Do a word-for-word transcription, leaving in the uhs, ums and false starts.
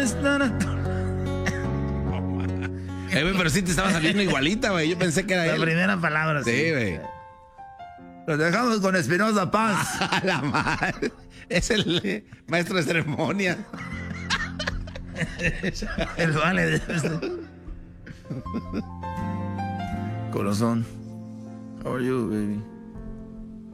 Eh, güey, pero sí te estaba saliendo igualita, güey. Yo pensé que era La él. primera palabra, Sí, güey. Los dejamos con Espinosa Paz. A la madre. Es el eh, maestro de ceremonia. El vale de este. Corazón. How are you, baby?